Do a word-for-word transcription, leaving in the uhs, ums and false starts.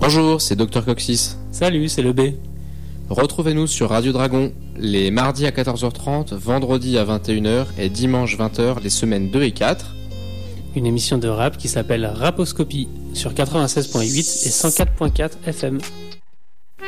Bonjour, c'est Docteur Coccyx. Salut, c'est le B. Retrouvez-nous sur Radio Dragon les mardis à quatorze heures trente, vendredi à vingt et une heures et dimanche vingt heures les semaines deux et quatre. Une émission de rap qui s'appelle Raposcopie sur quatre-vingt-seize virgule huit et cent quatre virgule quatre F M.